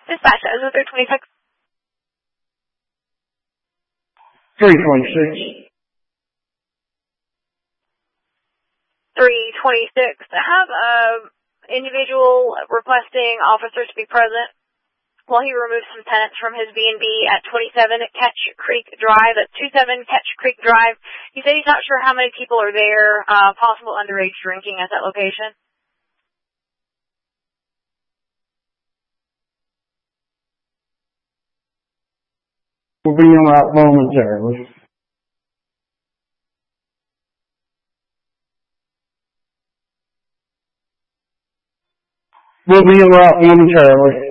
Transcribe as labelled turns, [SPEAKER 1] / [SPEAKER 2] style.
[SPEAKER 1] Dispatch, that was 326.
[SPEAKER 2] 326.
[SPEAKER 1] 326. I have an individual requesting officers to be present while he removes some tenants from his B&B at 27 Catch Creek Drive. That's 27 Catch Creek Drive. He said he's not sure how many people are there, possible underage drinking at that location.
[SPEAKER 2] We'll be on that momentarily. We'll be on that momentarily.